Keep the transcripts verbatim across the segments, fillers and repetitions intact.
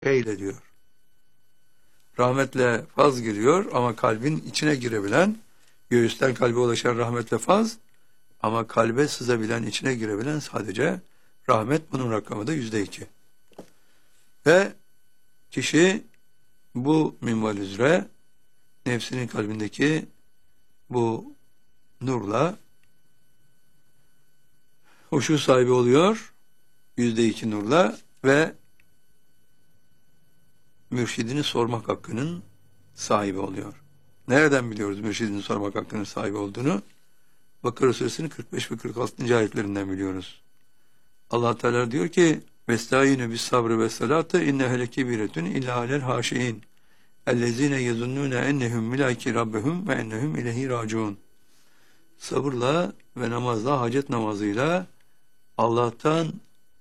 eyle diyor. Rahmetle faz giriyor ama kalbin içine girebilen, göğüsten kalbe ulaşan rahmetle faz, ama kalbe sızabilen, içine girebilen sadece rahmet. Bunun rakamı da yüzde iki. Ve kişi bu minval üzere nefsinin kalbindeki bu nurla huşu sahibi oluyor, yüzde iki nurla, ve mürşidini sormak hakkının sahibi oluyor. Nereden biliyoruz mürşidini sormak hakkının sahibi olduğunu? Bakara Suresinin kırk beş ve kırk altıncı ayetlerinden biliyoruz. Allah Teala diyor ki: "Vestâine bis sabrı ve salâte innehe lekebiretun illâ alel hâşiîn. Ellezîne yezunnûne ennehum milâki rabbehum ve ennehum ileyhi râciûn." Sabırla ve namazla, hacet namazıyla Allah'tan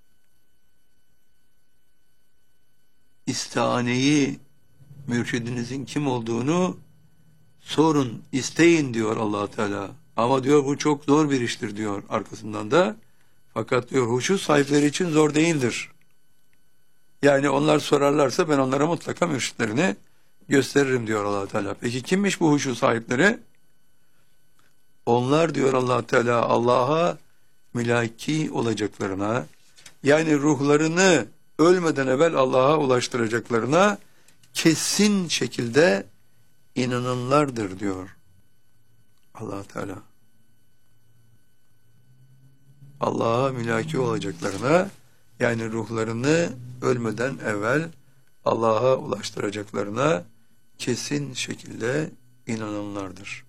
istihaneyi, mürşidinizin kim olduğunu sorun, isteyin diyor Allah Teala. Ama diyor bu çok zor bir iştir diyor arkasından da. Fakat diyor huşu sahipleri için zor değildir. Yani onlar sorarlarsa ben onlara mutlaka mürşitlerini gösteririm diyor Allah Teala. Peki kimmiş bu huşu sahipleri? Onlar diyor Allah Teala Allah'a mülaki olacaklarına, yani ruhlarını ölmeden evvel Allah'a ulaştıracaklarına kesin şekilde inananlardır diyor Allah Teala. Allah'a mülaki olacaklarına, yani ruhlarını ölmeden evvel Allah'a ulaştıracaklarına kesin şekilde inananlardır.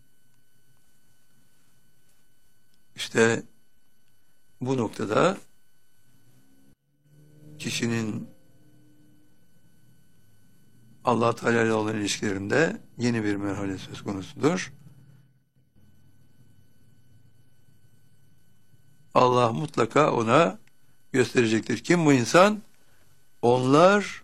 İşte bu noktada kişinin Allah Teala ile olan ilişkilerinde yeni bir merhale söz konusudur. Allah mutlaka ona gösterecektir. Kim bu insan? Onlar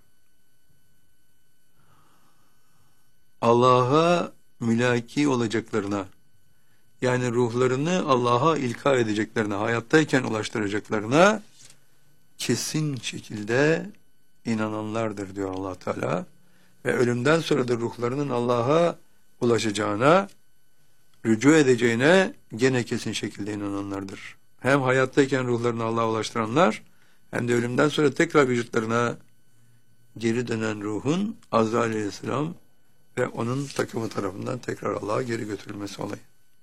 Allah'a mülaki olacaklarına, yani ruhlarını Allah'a ilka edeceklerine, hayattayken ulaştıracaklarına kesin şekilde inananlardır diyor Allah Teala. Ve ölümden sonra da ruhlarının Allah'a ulaşacağına, rücu edeceğine gene kesin şekilde inananlardır. Hem hayattayken ruhlarını Allah'a ulaştıranlar, hem de ölümden sonra tekrar vücutlarına geri dönen ruhun Azrail Aleyhisselam ve onun takımı tarafından tekrar Allah'a geri götürülmesi olayı.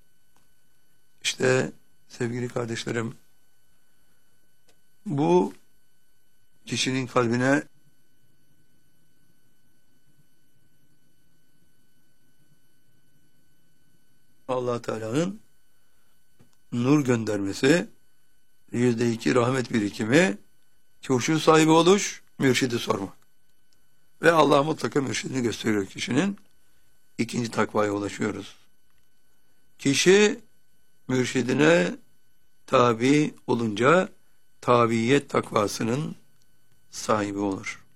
İşte sevgili kardeşlerim, bu kişinin kalbine Allah Teala'nın nur göndermesi, yüzde iki rahmet birikimi, huşu sahibi oluş, mürşidi sormak. Ve Allah mutlaka mürşidini gösteriyor kişinin. İkinci takvaya ulaşıyoruz. Kişi mürşidine tabi olunca tabiyet takvasının sahibi olur.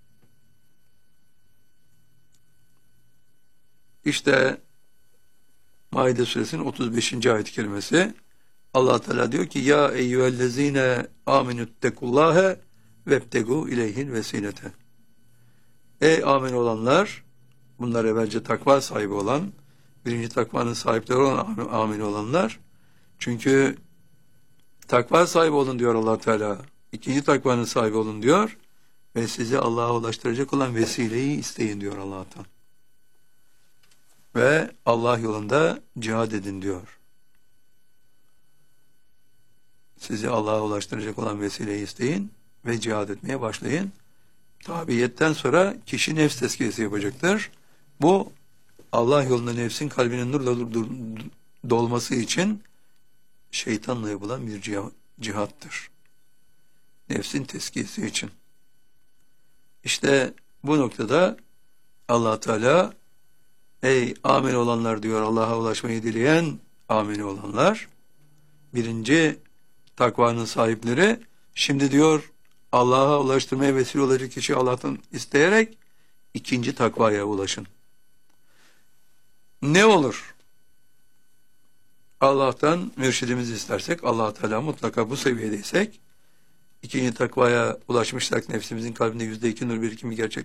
İşte Maide suresinin otuz beşinci ayet-i kerimesi, Allah Teala diyor ki: "Ya eyyühellezine aminüttekullâhe vebtegu ileyhin vesilete." Ey amin olanlar, bunlar evvelce takva sahibi olan, birinci takvanın sahipleri olan amin olanlar. Çünkü takva sahibi olun diyor Allah Teala. İkinci takvanın sahibi olun diyor ve sizi Allah'a ulaştıracak olan vesileyi isteyin diyor Allah'tan. Ve Allah yolunda cihad edin diyor. Sizi Allah'a ulaştıracak olan vesileyi isteyin ve cihad etmeye başlayın. Tabiyetten sonra kişi nefs tezkiyesi yapacaktır. Bu Allah yolunda nefsin kalbinin nurla dolması için şeytanla yapılan bir cihattır. Nefsin tezkiyesi için. İşte bu noktada Allah Teala, ey amin olanlar diyor, Allah'a ulaşmayı dileyen amin olanlar, birinci takvanın sahipleri, şimdi diyor Allah'a ulaştırmaya vesile olacak kişi Allah'tan isteyerek ikinci takvaya ulaşın. Ne olur? Allah'tan mürşidimizi istersek, Allah Teala mutlaka bu seviyedeysek, ikinci takvaya ulaşmışsak, nefsimizin kalbinde yüzde iki nur birikimi